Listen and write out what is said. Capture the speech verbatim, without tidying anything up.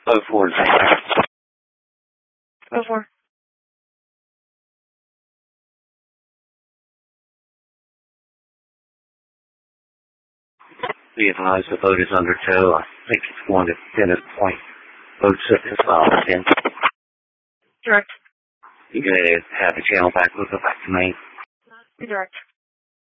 Oh four is Oh four. Be advised the boat is under tow. I think it's going to Dennis Point. Boat sickness file ten. Direct. You can have the channel back, we'll go back to main. Direct.